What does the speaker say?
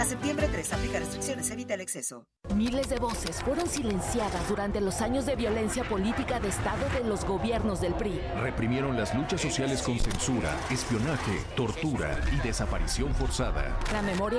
A septiembre 3, aplica restricciones, evita el exceso. Miles de voces fueron silenciadas durante los años de violencia política de Estado de los gobiernos del PRI. Reprimieron las luchas sociales con censura, espionaje, tortura y desaparición forzada. La memoria